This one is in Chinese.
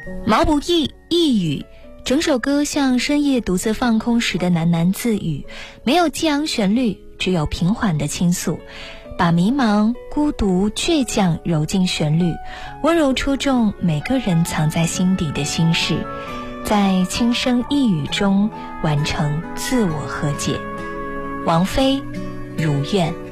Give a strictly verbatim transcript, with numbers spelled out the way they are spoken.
毛不易一语，整首歌像深夜独自放空时的喃喃自语，没有激昂旋律，只有平缓的倾诉，把迷茫、孤独、倔强揉进旋律，温柔戳中每个人藏在心底的心事，在轻声一语中完成自我和解。王菲，如愿。